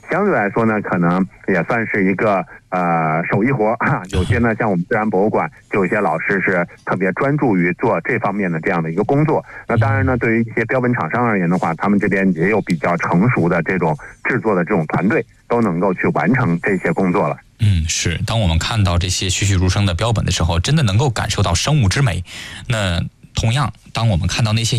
相对来说呢，可能也算是一个手艺活啊。有些呢，像我们自然博物馆，就有些老师是特别专注于做这方面的这样的一个工作。那当然呢，对于一些标本厂商而言的话，他们这边也有比较成熟的这种制作的这种团队，都能够去完成这些工作了。 是。当我们看到这些栩栩如生的标本的时候，真的能够感受到生物之美。那同样，当我们看到那些